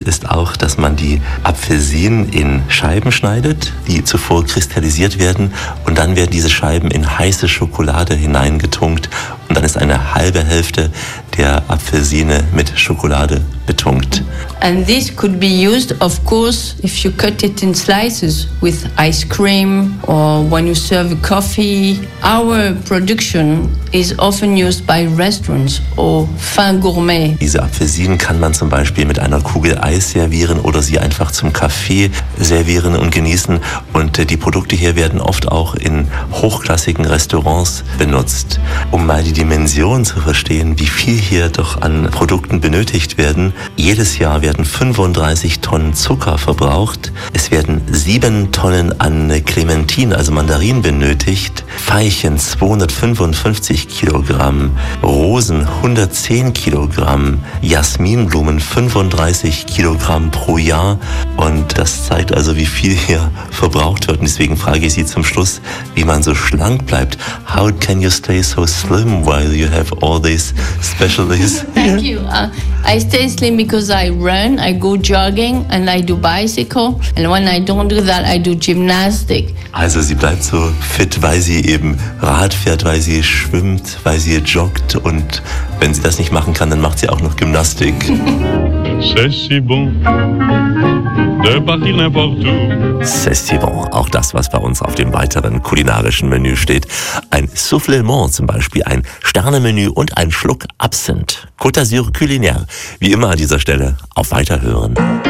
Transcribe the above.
ist auch, dass man die Apfelsinen in Scheiben schneidet, die zuvor kristallisiert werden, und dann werden diese Scheiben in heiße Schokolade hineingetunkt und dann ist eine halbe Hälfte der Apfelsine mit Schokolade betunkt. And this could be used, of course, if you cut it in slices with ice cream or when you serve coffee. Our production is often used by restaurants or fin gourmet. Diese Apfelsinen kann man zum Beispiel mit einer Kugel Eis servieren oder sie einfach zum Kaffee servieren und genießen. Und die Produkte hier werden oft auch in hochklassigen Restaurants benutzt. Um mal die Dimension zu verstehen, wie viel hier doch an Produkten benötigt werden. Jedes Jahr werden 35 Tonnen Zucker verbraucht. Es werden 7 Tonnen an Clementinen, also Mandarinen, benötigt. Veilchen 255 Kilogramm, Rosen 110 Kilogramm, Jasminblumen 35 Kilogramm pro Jahr. Und das zeigt also, wie viel hier verbraucht wird. Und deswegen frage ich Sie zum Schluss, wie man so schlank bleibt. How can you stay so slim while you have all these specialties? Thank you. I stay slim because I run, I go jogging and I do bicycle. And when I don't do that, I do gymnastics. Also sie bleibt so fit, weil sie eben Rad fährt, weil sie schwimmt, weil sie joggt, und wenn sie das nicht machen kann, dann macht sie auch noch Gymnastik. C'est si bon de partir n'importe où. C'est si bon, auch das, was bei uns auf dem weiteren kulinarischen Menü steht. Ein Soufflement zum Beispiel, ein Sternemenü und ein Schluck Absinth. Côte d'Azur culinaire. Wie immer an dieser Stelle auf Weiterhören.